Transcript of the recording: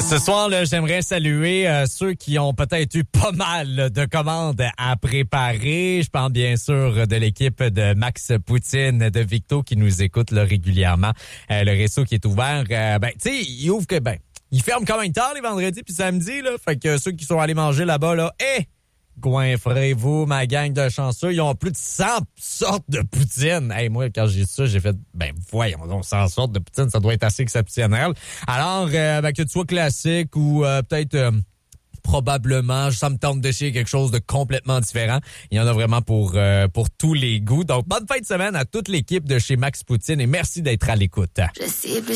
Ce soir, là, j'aimerais saluer ceux qui ont peut-être eu pas mal de commandes à préparer. Je parle bien sûr de l'équipe de Max Poutine, de Victo qui nous écoute là, régulièrement. Le resto qui est ouvert, tu sais, il ferme quand même tard les vendredis puis samedis, là. Fait que ceux qui sont allés manger là-bas, là, goinfrez-vous, ma gang de chanceux. Ils ont plus de 100 sortes de poutine. Hey, moi, quand j'ai dit ça, j'ai fait, voyons donc, 100 sortes de poutine, ça doit être assez exceptionnel. Alors, que tu sois classique ou peut-être... probablement, ça me tente d'essayer quelque chose de complètement différent. Il y en a vraiment pour tous les goûts. Donc, bonne fin de semaine à toute l'équipe de chez Max Poutine et merci d'être à l'écoute.